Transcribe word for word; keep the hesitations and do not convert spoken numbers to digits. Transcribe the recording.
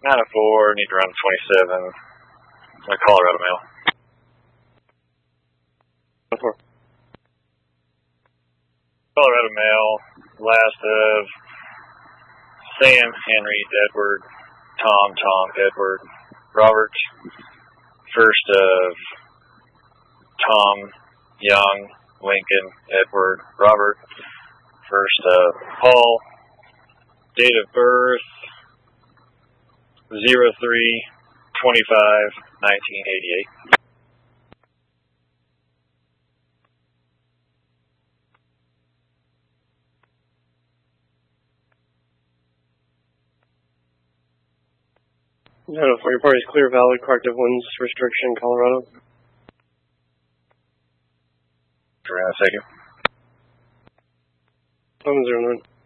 nine oh four, need to run twenty-seven. A Colorado mail. four. Colorado mail, last of Sam, Henry, Edward, Tom, Tom, Edward, Robert. First of Tom, Young, Lincoln, Edward, Robert. First of Paul. Date of birth, zero three twenty-five nineteen eighty-eight. nine oh four, your party's clear, valid, corrective winds restriction, Colorado. For a second. seven zero nine.